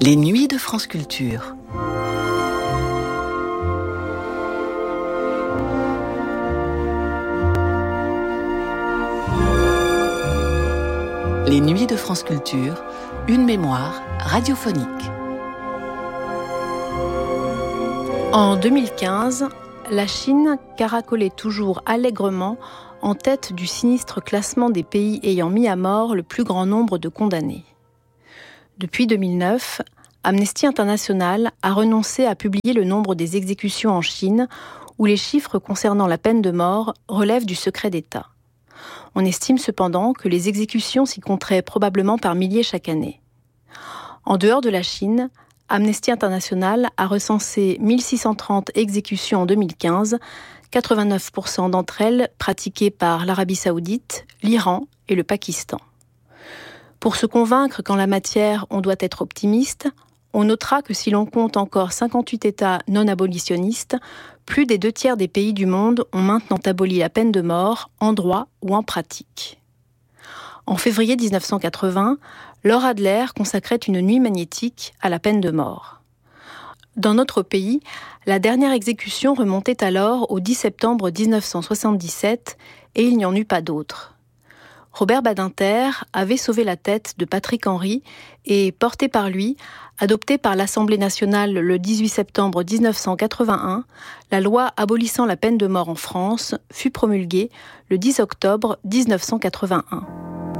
Les nuits de France Culture. Les nuits de France Culture, une mémoire radiophonique. En 2015, la Chine caracolait toujours allègrement en tête du sinistre classement des pays ayant mis à mort le plus grand nombre de condamnés. Depuis 2009, Amnesty International a renoncé à publier le nombre des exécutions en Chine, où les chiffres concernant la peine de mort relèvent du secret d'État. On estime cependant que les exécutions s'y compteraient probablement par milliers chaque année. En dehors de la Chine, Amnesty International a recensé 1630 exécutions en 2015, 89% d'entre elles pratiquées par l'Arabie Saoudite, l'Iran et le Pakistan. Pour se convaincre qu'en la matière on doit être optimiste, on notera que si l'on compte encore 58 États non abolitionnistes, plus des 2/3 des pays du monde ont maintenant aboli la peine de mort, en droit ou en pratique. En février 1980, Laure Adler consacrait une nuit magnétique à la peine de mort. Dans notre pays, la dernière exécution remontait alors au 10 septembre 1977 et il n'y en eut pas d'autre. Robert Badinter avait sauvé la tête de Patrick Henry et, porté par lui, adoptée par l'Assemblée nationale le 18 septembre 1981, la loi abolissant la peine de mort en France fut promulguée le 10 octobre 1981.